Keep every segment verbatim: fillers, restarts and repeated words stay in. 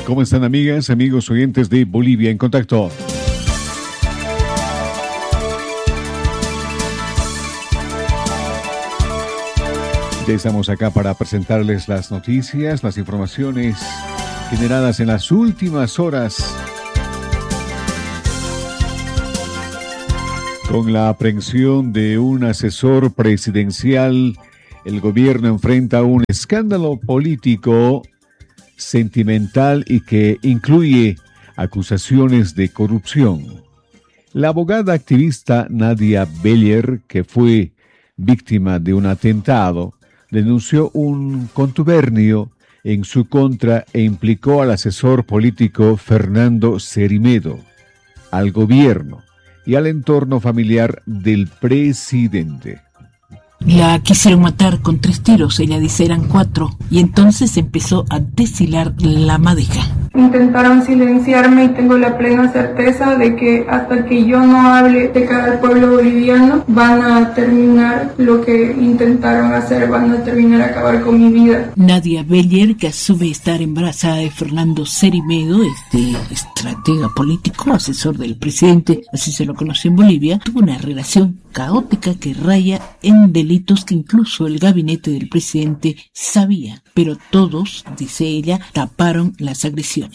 ¿Cómo están, amigas, amigos, oyentes de Bolivia en Contacto? Ya estamos acá para presentarles las noticias, las informaciones generadas en las últimas horas. Con la aprehensión de un asesor presidencial, el gobierno enfrenta un escándalo político sentimental y que incluye acusaciones de corrupción. La abogada activista Nadia Beller, que fue víctima de un atentado, denunció un contubernio en su contra e implicó al asesor político Fernando Cerimedo, al gobierno y al entorno familiar del presidente. La quisieron matar con tres tiros, ella dice eran cuatro, y entonces empezó a deshilar la madeja. Intentaron silenciarme y tengo la plena certeza de que hasta que yo no hable de cara al pueblo boliviano, van a terminar lo que intentaron hacer, van a terminar a acabar con mi vida. Nadia Beller, que asume estar embarazada de Fernando Cerimedo, este estratega político, asesor del presidente, así se lo conoció en Bolivia, tuvo una relación caótica que raya en delitos que incluso el gabinete del presidente sabía, pero todos, dice ella, taparon las agresiones.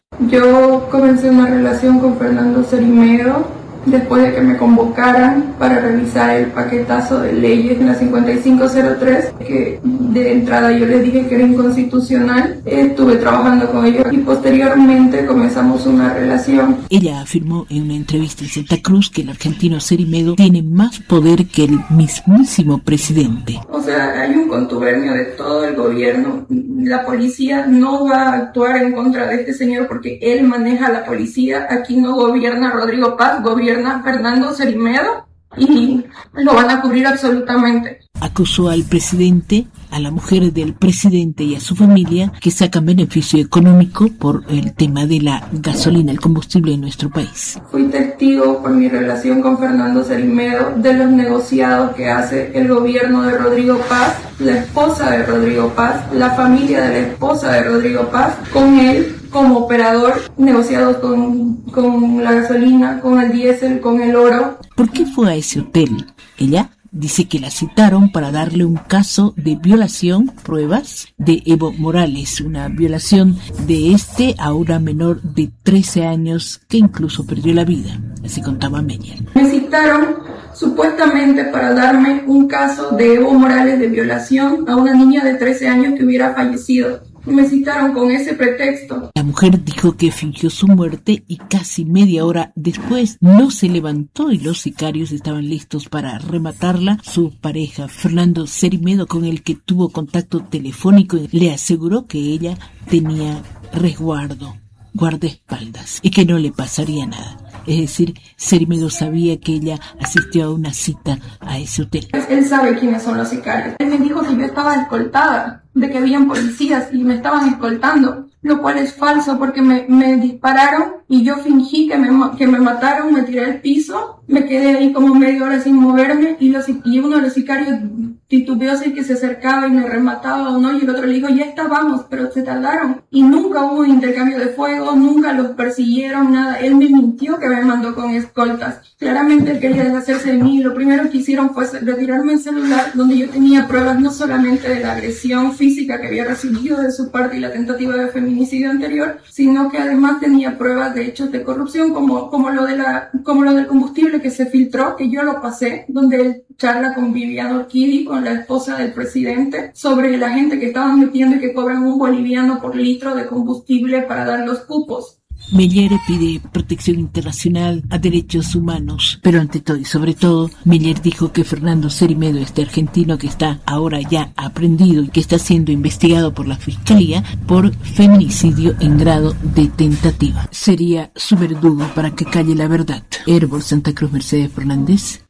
Yo comencé una relación con Fernando Cerimedo después de que me convocaran para revisar el paquetazo de leyes en la cincuenta y cinco cero tres, que de entrada yo les dije que era inconstitucional. Estuve trabajando con ellos y posteriormente comenzamos una relación. Ella afirmó en una entrevista en Santa Cruz que el argentino Cerimedo tiene más poder que el mismísimo presidente. O sea, hay un contubernio de todo el gobierno. La policía no va a actuar en contra de este señor porque él maneja la policía. Aquí no gobierna Rodrigo Paz, gobierna Fernando Cerimedo y lo van a cubrir absolutamente. Acusó al presidente, a la mujer del presidente y a su familia que sacan beneficio económico por el tema de la gasolina, el combustible en nuestro país. Fui testigo por mi relación con Fernando Cerimedo de los negociados que hace el gobierno de Rodrigo Paz, la esposa de Rodrigo Paz, la familia de la esposa de Rodrigo Paz, con él como operador, negociados con, con la gasolina, con el diésel, con el oro. ¿Por qué fue a ese hotel? Ella dice que la citaron para darle un caso de violación, pruebas, de Evo Morales, una violación de este a una menor de trece años que incluso perdió la vida, así contaba Meyer. Me citaron supuestamente para darme un caso de Evo Morales de violación a una niña de trece años que hubiera fallecido. Me citaron con ese pretexto. La mujer dijo que fingió su muerte y casi media hora después no se levantó y los sicarios estaban listos para rematarla. Su pareja, Fernando Cerimedo, con el que tuvo contacto telefónico, le aseguró que ella tenía resguardo, guardaespaldas y que no le pasaría nada. Es decir, Cerimedo sabía que ella asistió a una cita a ese hotel. Él sabe quiénes son los sicarios. Él me dijo que yo estaba escoltada, de que habían policías y me estaban escoltando, lo cual es falso porque me, me dispararon y yo fingí que me, que me mataron, me tiré al piso, me quedé ahí como media hora sin moverme y, los, y uno de los sicarios titubeó si que se acercaba y me remataba o no, y el otro le dijo, ya estábamos, pero se tardaron. Y nunca hubo intercambio de fuego, nunca los persiguieron, nada. Él me mintió que me mandó con escoltas. Claramente él quería deshacerse de mí. Lo primero que hicieron fue retirarme el celular, donde yo tenía pruebas no solamente de la agresión física que había recibido de su parte y la tentativa de feminicidio anterior, sino que además tenía pruebas de hechos de corrupción, como, como, lo, de la, como lo del combustible que se filtró, que yo lo pasé, donde él charla con Viviana Orquídea, con la esposa del presidente, sobre la gente que estaban metiendo y que cobran un boliviano por litro de combustible para dar los cupos. Meller pide protección internacional a derechos humanos, pero ante todo y sobre todo, Meller dijo que Fernando Cerimedo, este argentino que está ahora ya aprendido y que está siendo investigado por la Fiscalía por feminicidio en grado de tentativa, sería su verdugo para que calle la verdad. Herbol, Santa Cruz, Mercedes Fernández.